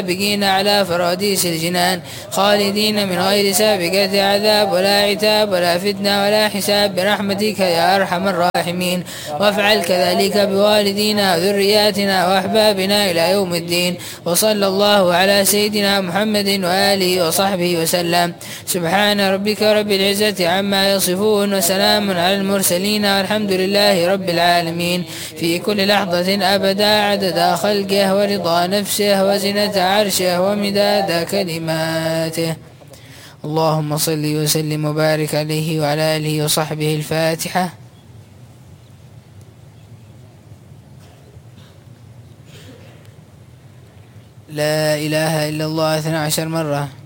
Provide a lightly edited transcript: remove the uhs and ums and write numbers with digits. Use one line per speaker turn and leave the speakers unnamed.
سابقين على فراديس الجنان خالدين من غير سابقة عذاب ولا عتاب ولا فتنة ولا حساب برحمتك يا أرحم الراحمين. وافعل كذلك بوالدينا وذرياتنا وأحبابنا إلى يوم الدين. وصلى الله على سيدنا محمد وآله وصحبه وسلم. سبحان ربك رب العزة عما يصفون وسلام على المرسلين والحمد لله رب العالمين. في كل لحظة أبدا عدد خلقه ورضا نفسه وزنة عرشه ومداد كلماته. اللهم صل وسلم وبارك عليه وعلى آله وصحبه. الفاتحة. لا إله إلا الله 12 مرة.